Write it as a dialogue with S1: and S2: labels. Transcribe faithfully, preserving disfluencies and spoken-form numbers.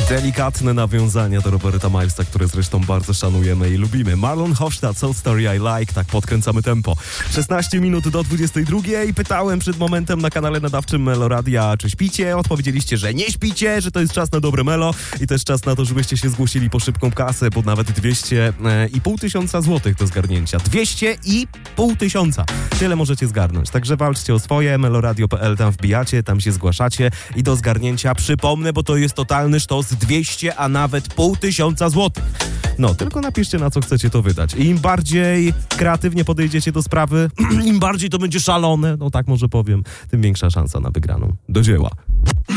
S1: Delikatne nawiązania do Roberta Milesa, które zresztą bardzo szanujemy i lubimy. Marlon Hofstadt, Soul Story I Like, tak podkręcamy tempo. szesnaście minut do dwudziestej drugiej. Pytałem przed momentem na kanale nadawczym Meloradia, czy śpicie? Odpowiedzieliście, że nie śpicie, że to jest czas na dobre melo i też czas na to, żebyście się zgłosili po szybką kasę, bo nawet dwieście i pół tysiąca złotych do zgarnięcia. dwieście i pół tysiąca. Tyle możecie zgarnąć. Także walczcie o swoje. meloradio kropka p l, tam wbijacie, tam się zgłaszacie i do zgarnięcia, przypomnę, bo to jest totalny sztos, dwieście, a nawet pół tysiąca złotych. No, tylko napiszcie, na co chcecie to wydać. I im bardziej kreatywnie podejdziecie do sprawy, im bardziej to będzie szalone, no tak może powiem, tym większa szansa na wygraną. Do dzieła.